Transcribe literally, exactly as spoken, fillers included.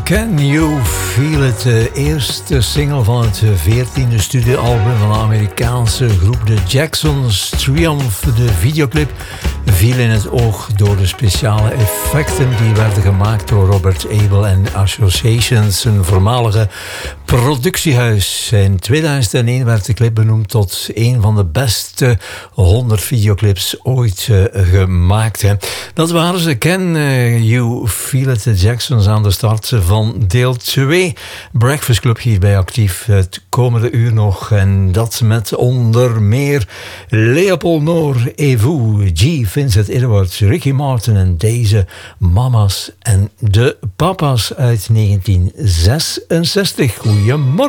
Can You Feel It? De eerste single van het veertiende studioalbum van de Amerikaanse groep The Jacksons. Triumph, de videoclip, viel in het oog door de speciale effecten die werden gemaakt door Robert Abel and Associations, een voormalige productiehuis. In tweeduizend één werd de clip benoemd tot een van de beste honderd videoclips ooit uh, gemaakt. Hè. Dat waren ze. Can uh, You Feel It? The Jacksons aan de start van deel twee. Breakfast Club hierbij actief het komende uur nog. En dat met onder meer Leopold Noor, Evu, G. Vincent Edwards, Ricky Martin en deze Mama's en de Papa's uit negentien zesenzestig. Goedemorgen.